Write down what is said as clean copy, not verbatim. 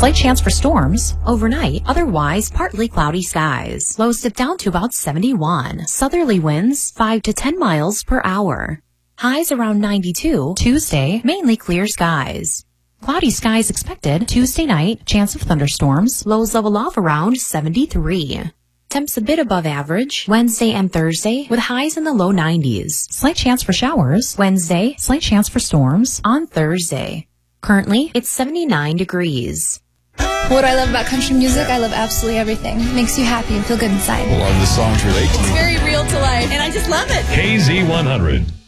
Slight chance for storms. Overnight, otherwise partly cloudy skies. Lows dip down to about 71. Southerly winds 5 to 10 miles per hour. Highs around 92. Tuesday, mainly clear skies. Cloudy skies expected Tuesday night, chance of thunderstorms. Lows level off around 73. Temps a bit above average Wednesday and Thursday with highs in the low 90s. Slight chance for showers Wednesday, slight chance for storms on Thursday. Currently, it's 79 degrees. What do I love about country music? I love absolutely everything. It makes you happy and feel good inside. A lot of the songs relate to me. It's very real to life, and I just love it. KZ100.